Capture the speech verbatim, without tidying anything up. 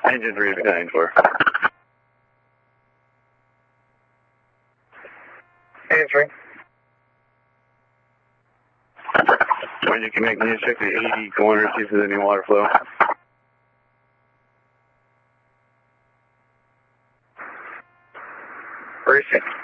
Engine three nine four. Answering. When you connect, you check the A D corner, see if there's any water flow. Racing.